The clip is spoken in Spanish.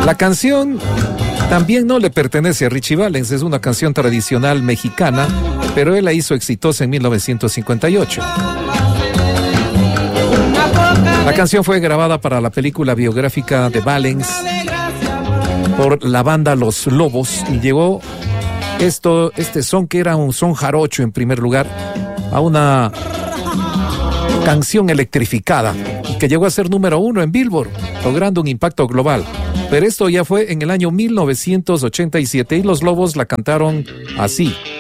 La canción también no le pertenece a Richie Valens, es una canción tradicional mexicana, pero él la hizo exitosa en 1958. La canción fue grabada para la película biográfica de Valens por la banda Los Lobos y llegó este son, que era un son jarocho en primer lugar, a una canción electrificada que llegó a ser número 1 en Billboard, logrando un impacto global. Pero esto ya fue en el año 1987 y Los Lobos la cantaron así.